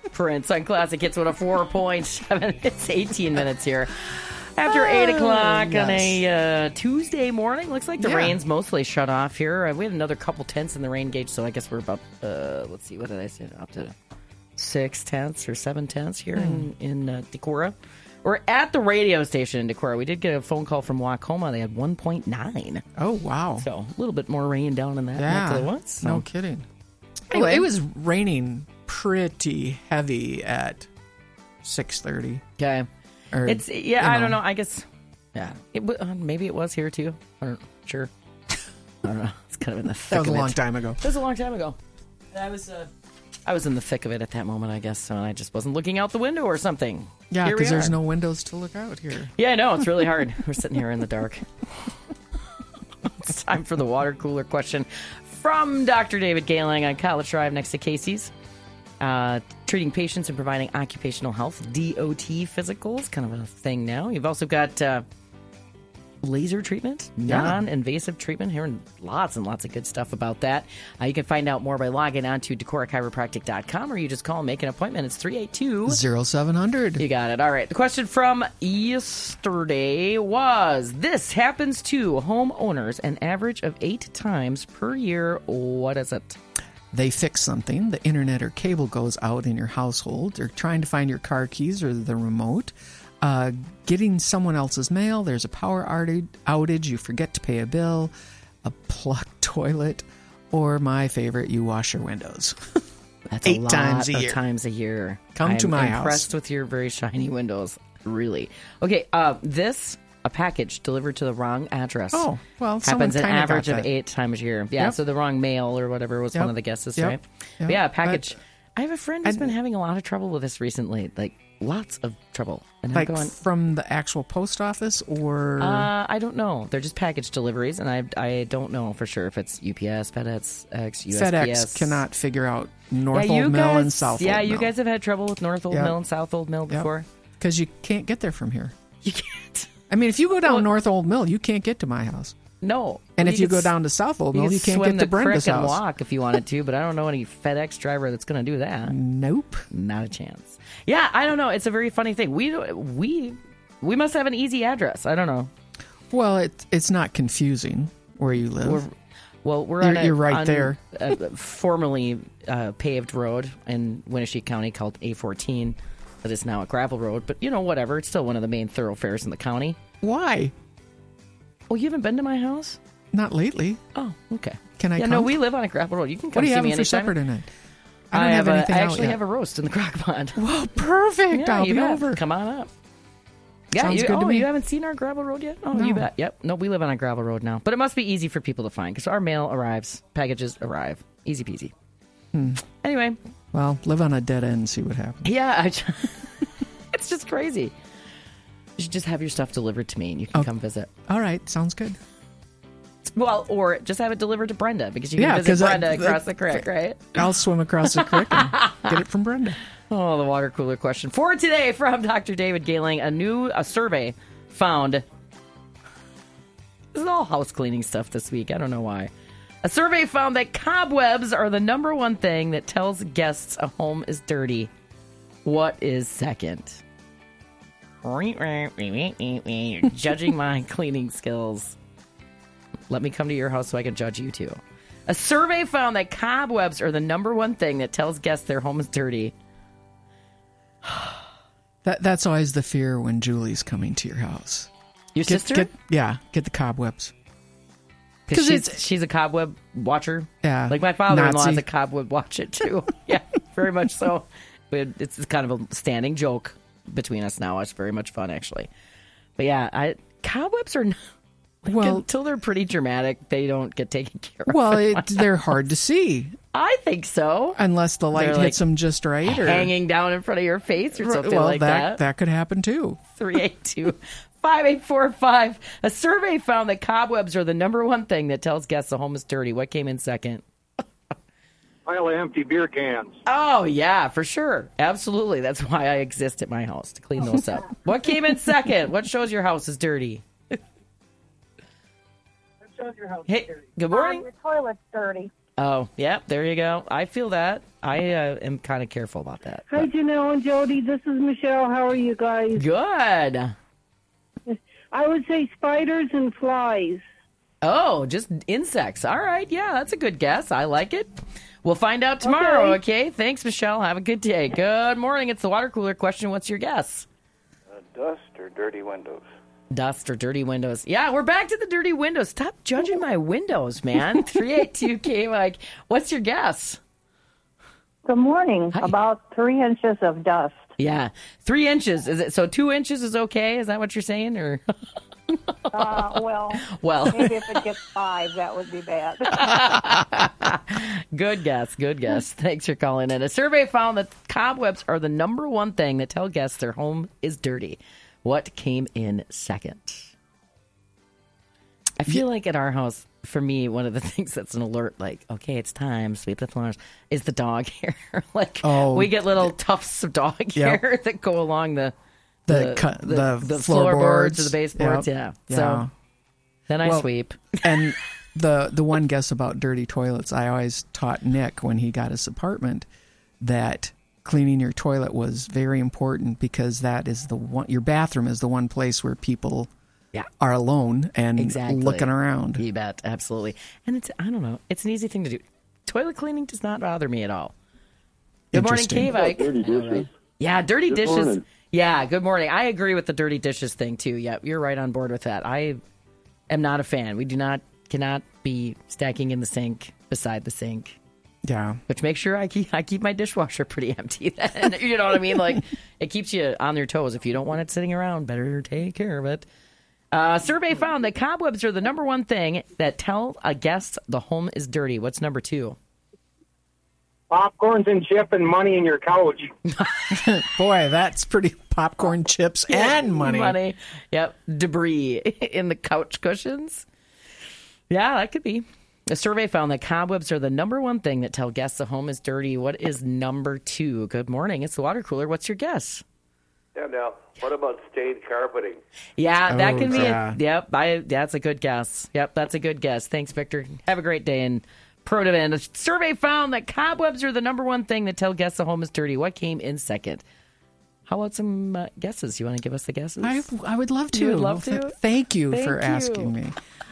Prince on Classic Hits 104.7. It's 18 minutes here. After 8 o'clock on a Tuesday morning, looks like the rain's mostly shut off here. We had another couple tenths in the rain gauge, so I guess we're about, let's see, what did I say? Up to 6 tenths or 7 tenths here in Decorah. We're at the radio station in Decorah. We did get a phone call from Wacoma. They had 1.9. Oh, wow. So a little bit more rain down in that neck of the woods. So. No kidding. Anyway. It was raining pretty heavy at 6:30. Okay. It's I don't know. I guess maybe it was here too. I don't know. It's kind of in the thick That was of a it. long time ago. That was a long time ago. I was in the thick of it at that moment, I guess, so I just wasn't looking out the window or something. Yeah, because there's no windows to look out here. Yeah, I know. It's really hard. We're sitting here in the dark. It's time for the water cooler question from Dr. David Gailing on College Drive next to Casey's. Treating patients and providing occupational health, DOT physicals, kind of a thing now. You've also got laser treatment, non-invasive treatment, hearing lots and lots of good stuff about that. You can find out more by logging on to DecoraChiropractic.com, or you just call and make an appointment. It's 382-0700. You got it. All right. The question from yesterday was, this happens to homeowners an average of 8 times per year. What is it? They fix something, the internet or cable goes out in your household, they're trying to find your car keys or the remote, getting someone else's mail, there's a power outage, you forget to pay a bill, a plugged toilet, or my favorite, you wash your windows. That's 8 a lot times a of year. times a year. Come to my house. I'm impressed with your very shiny windows, really. Okay, a package delivered to the wrong address. Oh, well, happens an someone average got of that. 8 times a year. Yeah, so the wrong mail or whatever was one of the guesses, right? But yeah, a package. I have a friend who's been having a lot of trouble with this recently, like lots of trouble. And Like I'm going, from the actual post office or... I don't know. They're just package deliveries, and I don't know for sure if it's UPS, FedEx, USPS. FedEx cannot figure out North you Old Mill guys, and South Old Mill. Yeah, you guys have had trouble with North Old Mill and South Old Mill before? Because you can't get there from here. You can't. I mean, if you go down North Old Mill, you can't get to my house. No. And Well, if you go down to South Old Mill, you can't swim get to the Brenda's creek house. and walk if you wanted to, but I don't know any FedEx driver that's going to do that. Nope. Not a chance. Yeah, I don't know. It's a very funny thing. We must have an easy address. I don't know. Well, it's not confusing where you live. You're right there. A formerly paved road in Winnebago County called A14. That is now a gravel road, but whatever. It's still one of the main thoroughfares in the county. Why? Oh, you haven't been to my house? Not lately. Oh, okay. Can I come? No, we live on a gravel road. You can come What are you see me having for anytime. supper tonight? I don't have anything I out actually yet. have a roast in the crock pot. Well, perfect. Yeah, I'll you be bet. over. Come on up. Yeah, Sounds good to me. You haven't seen our gravel road yet? Oh, No. you bet. Yep. No, we live on a gravel road now. But it must be easy for people to find because our mail arrives, packages arrive. Easy peasy. Anyway. Well, live on a dead end and see what happens. Yeah. It's just crazy. You should just have your stuff delivered to me and you can come visit. All right. Sounds good. Well, or just have it delivered to Brenda because you can visit Brenda across the creek, right? I'll swim across the creek and get it from Brenda. Oh, the water cooler question for today from Dr. David Gailing. A survey found. This is all house cleaning stuff this week. I don't know why. A survey found that cobwebs are the number one thing that tells guests a home is dirty. What is second? You're judging my cleaning skills. Let me come to your house so I can judge you too. A survey found that cobwebs are the number one thing that tells guests their home is dirty. That's always the fear when Julie's coming to your house. Your sister? Get the cobwebs. Because she's a cobweb watcher. Yeah. Like my father-in-law Nazi. is a cobweb watcher too. Yeah, very much so. But it's kind of a standing joke between us now. It's very much fun, actually. But yeah, cobwebs are... until they're pretty dramatic, they don't get taken care of. Well, they're hard to see. I think so. Unless the light hits them just right. Or hanging down in front of your face or something like that. That could happen too. 382-5845. A survey found that cobwebs are the number one thing that tells guests a home is dirty. What came in second? Pile of empty beer cans. Oh, yeah, for sure. Absolutely. That's why I exist at my house, to clean those up. What came in second? What shows your house is dirty? Shows your house Hey, good morning. Your toilet's dirty. Oh, yeah, there you go. I feel that. I am kind of careful about that. Hi, Janelle and Jody. This is Michelle. How are you guys? Good. I would say spiders and flies. Oh, just insects. All right. Yeah, that's a good guess. I like it. We'll find out tomorrow, okay? Thanks, Michelle. Have a good day. Good morning. It's the water cooler question. What's your guess? Dust or dirty windows? Dust or dirty windows. Yeah, we're back to the dirty windows. Stop judging my windows, man. 382K, Mike. What's your guess? Good morning. Hi. About 3 inches of dust. Yeah, 3 inches. Is it so? 2 inches is okay? Is that what you're saying, or? Well, maybe if it gets 5, that would be bad. Good guess. Good guess. Thanks for calling in. A survey found that cobwebs are the number one thing that tell guests their home is dirty. What came in second? I feel like at our house, for me, one of the things that's an alert, like, okay, it's time, sweep the floors, is the dog hair. Like, we get little tufts of dog hair that go along the floorboards or the baseboards. Yep. Yeah. So then I sweep. And the one guess about dirty toilets, I always taught Nick when he got his apartment that cleaning your toilet was very important, because that is the one, your bathroom is the one place where people are alone and looking around. You bet. Absolutely. And it's, I don't know, it's an easy thing to do. Toilet cleaning does not bother me at all. Good morning, K-Vike. Dirty dishes. Yeah, dirty dishes. Morning. Yeah, good morning. I agree with the dirty dishes thing, too. Yeah, you're right on board with that. I am not a fan. We cannot be stacking in the sink beside the sink. Yeah. Which makes sure I keep my dishwasher pretty empty then. You know what I mean? Like, it keeps you on your toes. If you don't want it sitting around, better take care of it. Survey found that cobwebs are the number one thing that tell a guest the home is dirty. What's number 2? Popcorns and chip and money in your couch. Boy, that's pretty popcorn, chips, and money. Money. Yep. Debris in the couch cushions. Yeah, that could be. A survey found that cobwebs are the number one thing that tell guests the home is dirty. What is number 2? Good morning. It's the water cooler. What's your guess? Yeah, now, what about stained carpeting? Yeah, that can be that's a good guess. Yep, that's a good guess. Thanks, Victor. Have a great day. And Protivan, a survey found that cobwebs are the number one thing that tell guests the home is dirty. What came in second? How about some guesses? You want to give us the guesses? I would love to. You would love to? Thank you for asking me.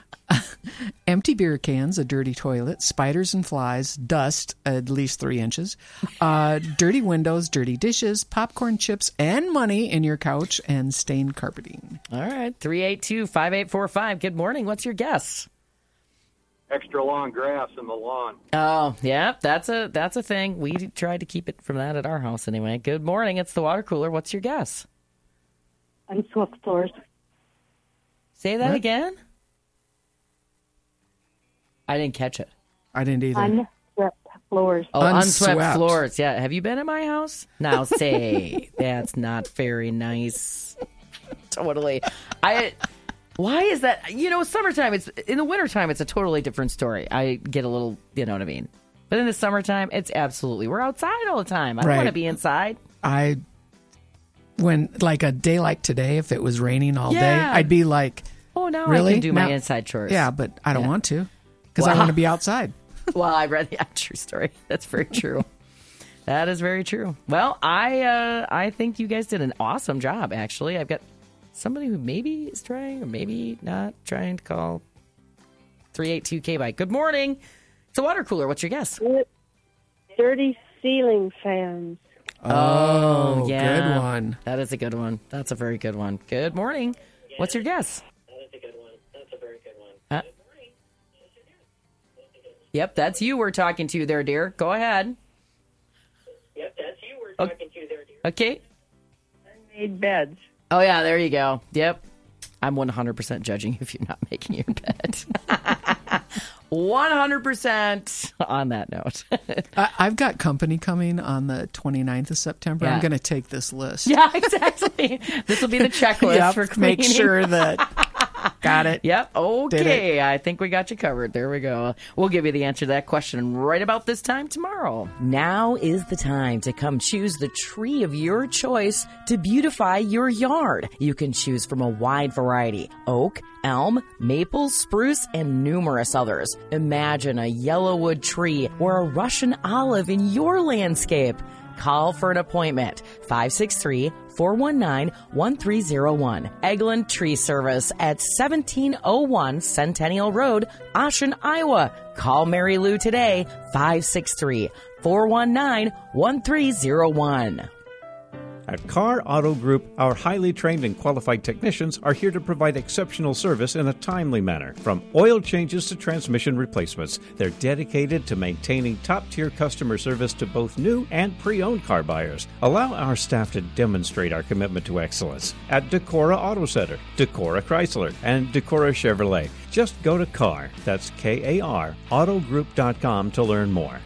Empty beer cans, a dirty toilet, spiders and flies, dust, at least 3 inches, dirty windows, dirty dishes, popcorn, chips, and money in your couch, and stained carpeting. All right, 382-5845. Good morning. What's your guess? Extra long grass in the lawn. Oh, yeah, that's a thing. We tried to keep it from that at our house anyway. Good morning. It's the water cooler. What's your guess? Unswept floors. Say that What? again? I didn't catch it. I didn't either. Unswept floors. Oh, unswept Unswept. floors. Yeah. Have you been in my house? Now say that's not very nice. Totally. Why is that? You know, summertime, it's in the wintertime, it's a totally different story. I get a little, you know what I mean? But in the summertime, it's absolutely, we're outside all the time. I don't Right. want to be inside. When like a day like today, if it was raining all day, Yeah. I'd be like, Oh, now really? I can do my Now- inside chores. yeah, but I don't Yeah. want to, because I Wow. want to be outside. Well, I read true story. That's very true. That is very true. Well, I think you guys did an awesome job, actually. I've got somebody who maybe is trying or maybe not trying to call 382K-Bike. Good morning. It's a water cooler. What's your guess? Dirty ceiling fans. Oh, yeah. good one. That is a good one. That's a very good one. Good morning. What's your guess? Yep, that's you we're talking to there, dear. Go ahead. Yep, that's you we're talking to there, dear. Okay. Made beds. Oh, yeah, there you go. Yep. I'm 100% judging if you're not making your bed. 100% on that note. I've got company coming on the 29th of September. Yeah. I'm going to take this list. Yeah, exactly. This will be the checklist Yep, for cleaning. make sure that Got it. Yep. Did Okay. it. I think we got you covered. There we go. We'll give you the answer to that question right about this time tomorrow. Now is the time to come choose the tree of your choice to beautify your yard. You can choose from a wide variety: oak, elm, maple, spruce, and numerous others. Imagine a yellowwood tree or a Russian olive in your landscape. Call for an appointment, 563-419-1301. Eglin Tree Service at 1701 Centennial Road, Ocean, Iowa. Call Mary Lou today, 563-419-1301. At Carr Auto Group, our highly trained and qualified technicians are here to provide exceptional service in a timely manner. From oil changes to transmission replacements, they're dedicated to maintaining top-tier customer service to both new and pre-owned car buyers. Allow our staff to demonstrate our commitment to excellence at Decorah Auto Center, Decorah Chrysler, and Decorah Chevrolet. Just go to Carr, that's K-A-R, autogroup.com to learn more.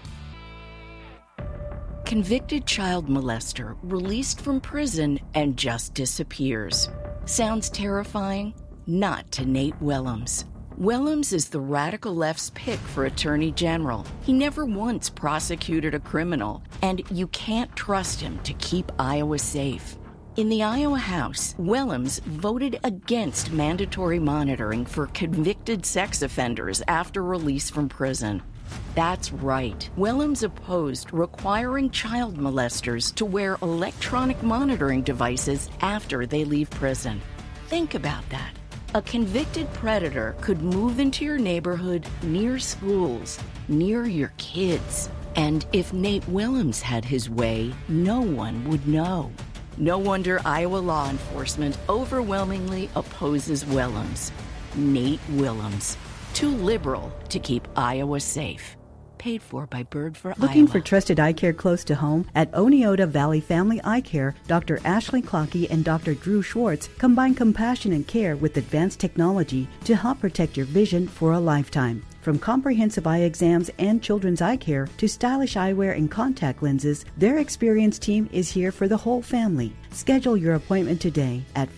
Convicted child molester released from prison and just disappears. Sounds terrifying? Not to Nate Willems. Willems is the radical left's pick for Attorney General. He never once prosecuted a criminal, and you can't trust him to keep Iowa safe. In the Iowa House, Willems voted against mandatory monitoring for convicted sex offenders after release from prison. That's right. Willems opposed requiring child molesters to wear electronic monitoring devices after they leave prison. Think about that. A convicted predator could move into your neighborhood near schools, near your kids. And if Nate Willems had his way, no one would know. No wonder Iowa law enforcement overwhelmingly opposes Willems. Nate Willems. Too liberal to keep Iowa safe. Paid for by Bird for Looking Iowa. for trusted eye care close to home? At Oneota Valley Family Eye Care, Dr. Ashley Clockey and Dr. Drew Schwartz combine compassion and care with advanced technology to help protect your vision for a lifetime. From comprehensive eye exams and children's eye care to stylish eyewear and contact lenses, their experienced team is here for the whole family. Schedule your appointment today at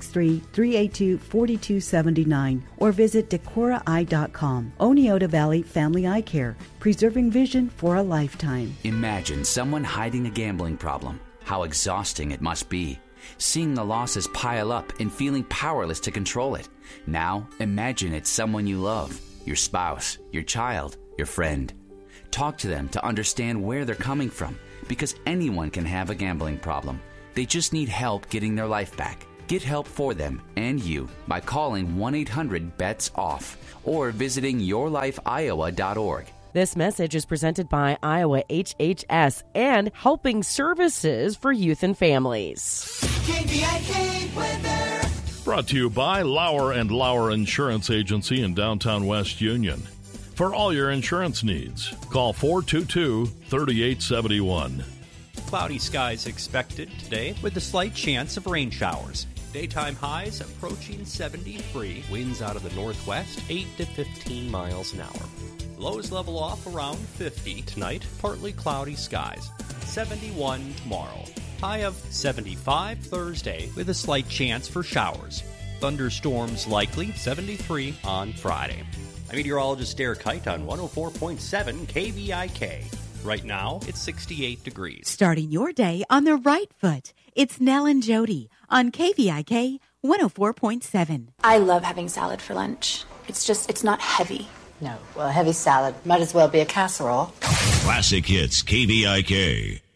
563-382-4279 or visit DecoraEye.com. Oneota Valley Family Eye Care, preserving vision for a lifetime. Imagine someone hiding a gambling problem. How exhausting it must be. Seeing the losses pile up and feeling powerless to control it. Now, imagine it's someone you love. Your spouse, your child, your friend. Talk to them to understand where they're coming from, because anyone can have a gambling problem. They just need help getting their life back. Get help for them and you by calling 1-800-BETS-OFF or visiting yourlifeiowa.org. This message is presented by Iowa HHS and Helping Services for Youth and Families. KVIK weather. Brought to you by Lauer & Lauer Insurance Agency in downtown West Union. For all your insurance needs, call 422-3871. Cloudy skies expected today with a slight chance of rain showers. Daytime highs approaching 73. Winds out of the northwest, 8 to 15 miles an hour. Lows level off around 50 tonight. Partly cloudy skies. 71 tomorrow. High of 75 Thursday with a slight chance for showers. Thunderstorms likely, 73 on Friday. I'm meteorologist Derek Kite on 104.7 KVIK. Right now, it's 68 degrees. Starting your day on the right foot. It's Nell and Jody on KVIK 104.7. I love having salad for lunch. It's not heavy. No, well, a heavy salad might as well be a casserole. Classic Hits KVIK.